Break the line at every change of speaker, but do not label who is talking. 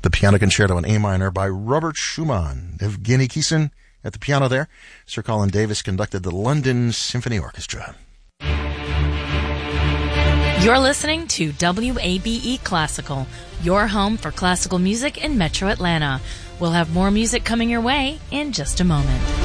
the Piano Concerto in A minor by Robert Schumann. Evgeny Kissin at the piano there. Sir Colin Davis conducted the London Symphony Orchestra.
You're listening to WABE Classical, your home for classical music in Metro Atlanta. We'll have more music coming your way in just a moment.